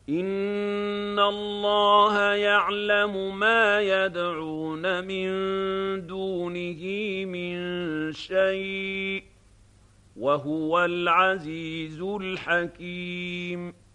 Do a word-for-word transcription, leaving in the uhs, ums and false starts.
إِنَّ اللَّهَ يَعْلَمُ مَا يَدْعُونَ مِن دُونِهِ مِن شَيْءٍ ۚ وَهُوَ الْعَزِيزُ الْحَكِيمُ